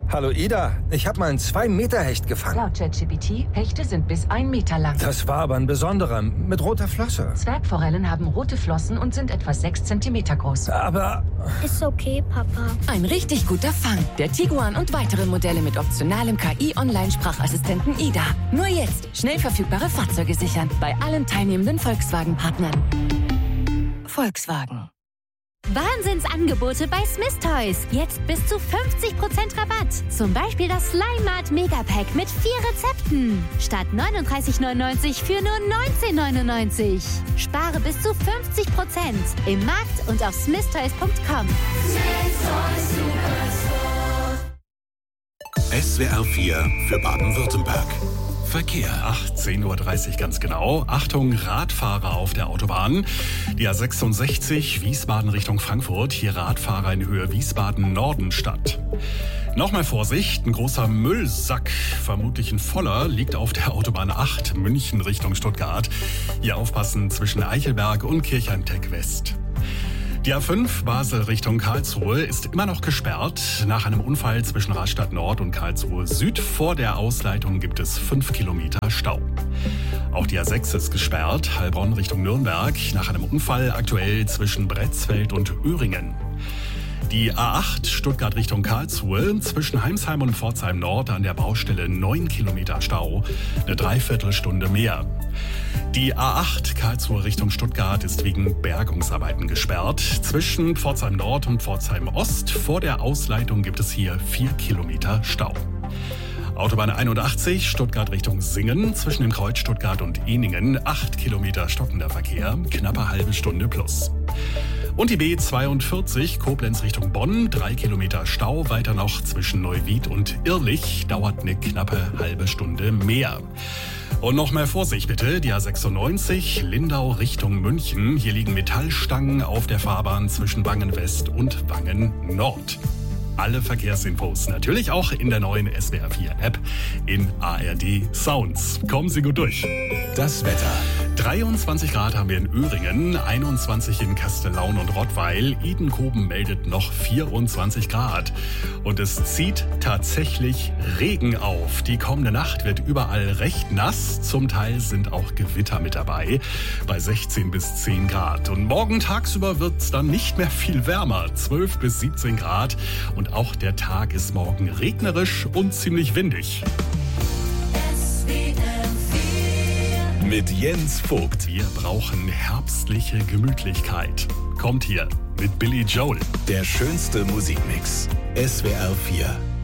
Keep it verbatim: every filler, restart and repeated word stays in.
Hallo Ida, ich habe mal einen zwei Meter Hecht gefangen. Laut ChatGPT, Hechte sind bis ein Meter lang. Das war aber ein besonderer, mit roter Flosse. Zwergforellen haben rote Flossen und sind etwa sechs Zentimeter groß. Aber... Ist okay, Papa. Ein richtig guter Fang. Der Tiguan und weitere Modelle mit optionalem K I-Online-Sprachassistenten Ida. Nur jetzt schnell verfügbare Fahrzeuge sichern. Bei allen teilnehmenden Volkswagen-Partnern. Volkswagen. Wahnsinnsangebote bei Smith Toys. Jetzt bis zu fünfzig Prozent Rabatt. Zum Beispiel das Slime Mart Megapack mit vier Rezepten. Statt neununddreißig neunundneunzig für nur neunzehn neunundneunzig. Spare bis zu fünfzig Prozent im Markt und auf smith toys punkt com. S W R vier für Baden-Württemberg. Verkehr. achtzehn Uhr dreißig ganz genau. Achtung, Radfahrer auf der Autobahn. Die A sechsundsechzig Wiesbaden Richtung Frankfurt. Hier Radfahrer in Höhe Wiesbaden-Nordenstadt. Nochmal Vorsicht, ein großer Müllsack, vermutlich ein voller, liegt auf der Autobahn acht München Richtung Stuttgart. Hier aufpassen zwischen Eichelberg und Kirchheim-Tech West. Die A fünf Basel Richtung Karlsruhe ist immer noch gesperrt. Nach einem Unfall zwischen Rastatt Nord und Karlsruhe Süd vor der Ausleitung gibt es fünf Kilometer Stau. Auch die A sechs ist gesperrt, Heilbronn Richtung Nürnberg, nach einem Unfall aktuell zwischen Bretzfeld und Öhringen. Die A acht Stuttgart Richtung Karlsruhe, zwischen Heimsheim und Pforzheim Nord an der Baustelle neun Kilometer Stau, eine Dreiviertelstunde mehr. Die A acht Karlsruhe Richtung Stuttgart ist wegen Bergungsarbeiten gesperrt. Zwischen Pforzheim Nord und Pforzheim Ost vor der Ausleitung gibt es hier vier Kilometer Stau. Autobahn einundachtzig Stuttgart Richtung Singen, zwischen dem Kreuz Stuttgart und Ehningen acht Kilometer stockender Verkehr, knappe halbe Stunde plus. Und die B zweiundvierzig Koblenz Richtung Bonn, drei Kilometer Stau, weiter noch zwischen Neuwied und Irrlich, dauert eine knappe halbe Stunde mehr. Und noch mehr Vorsicht bitte, die A sechsundneunzig Lindau Richtung München, hier liegen Metallstangen auf der Fahrbahn zwischen Wangen West und Wangen Nord. Alle Verkehrsinfos natürlich auch in der neuen S W R vier App in A R D Sounds. Kommen Sie gut durch. Das Wetter. dreiundzwanzig Grad haben wir in Öhringen, einundzwanzig in Kastellaun und Rottweil. Edenkoben meldet noch vierundzwanzig Grad. Und es zieht tatsächlich Regen auf. Die kommende Nacht wird überall recht nass. Zum Teil sind auch Gewitter mit dabei. Bei sechzehn bis zehn Grad. Und morgen tagsüber wird es dann nicht mehr viel wärmer. zwölf bis siebzehn Grad. Und auch der Tag ist morgen regnerisch und ziemlich windig. Mit Jens Vogt. Wir brauchen herbstliche Gemütlichkeit. Kommt hier mit Billy Joel. Der schönste Musikmix. S W R vier.